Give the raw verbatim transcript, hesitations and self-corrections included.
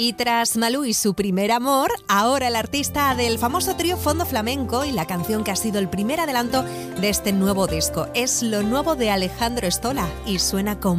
Y tras Malú y su primer amor, ahora el artista del famoso trío Fondo Flamenco y la canción que ha sido el primer adelanto de este nuevo disco. Es lo nuevo de Alejandro Stola y suena con